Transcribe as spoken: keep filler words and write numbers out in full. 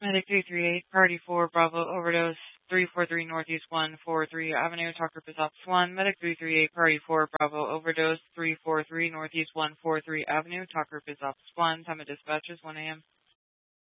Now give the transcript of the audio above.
Medic three three eight, Party four, Bravo, Overdose, three four three Northeast one four three Avenue, Talker Ops one. Medic three three eight, Party four, Bravo, Overdose, three four three Northeast one four three Avenue, Talker Ops one. Time of dispatch is one A M